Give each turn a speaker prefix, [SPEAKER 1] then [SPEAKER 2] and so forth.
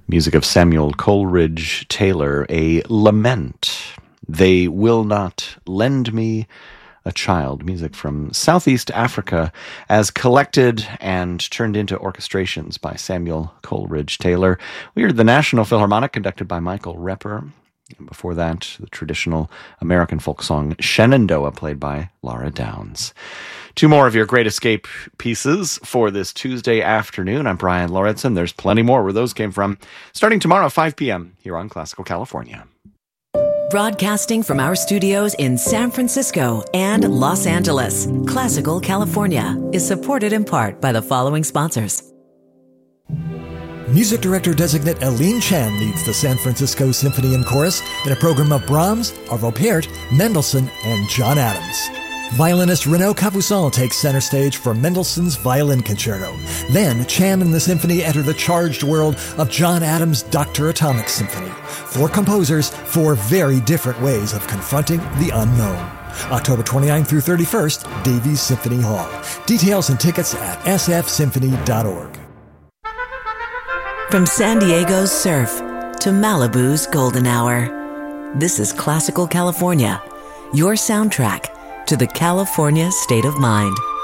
[SPEAKER 1] Music of Samuel Coleridge Taylor, a lament. They will not lend me a child. Music from Southeast Africa as collected and turned into orchestrations by Samuel Coleridge Taylor. We heard the National Philharmonic conducted by Michael Repper. And before that, the traditional American folk song Shenandoah played by Laura Downs. Two more of your Great Escape pieces for this Tuesday afternoon. I'm Brian Lauritsen. There's plenty more where those came from. Starting tomorrow at 5 p.m. here on Classical California.
[SPEAKER 2] Broadcasting from our studios in San Francisco and Los Angeles, Classical California is supported in part by the following sponsors.
[SPEAKER 3] Music director-designate Aline Chan leads the San Francisco Symphony and Chorus in a program of Brahms, Arvo Pärt, Mendelssohn, and John Adams. Violinist Renaud Capuçon takes center stage for Mendelssohn's Violin Concerto. Then, Chan and the symphony enter the charged world of John Adams' Dr. Atomic Symphony. Four composers, four very different ways of confronting the unknown. October 29th through 31st, Davies Symphony Hall. Details and tickets at sfsymphony.org.
[SPEAKER 2] From San Diego's surf to Malibu's golden hour, this is Classical California, your soundtrack to the California state of mind.